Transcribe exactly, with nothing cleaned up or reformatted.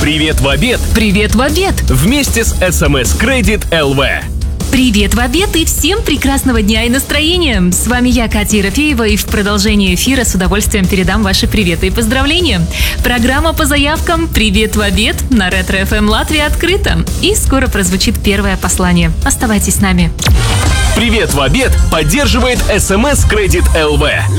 Привет в обед. Привет в обед. Вместе с эс эм эс Credit эл ви. Привет в обед и всем прекрасного дня и настроения. С вами я, Катя Ерофеева, и в продолжении эфира с удовольствием передам ваши приветы и поздравления. Программа по заявкам «Привет в обед» на Ретро эф эм Латвия открыта. И скоро прозвучит первое послание. Оставайтесь с нами. Привет в обед поддерживает эс эм эс Credit эл ви.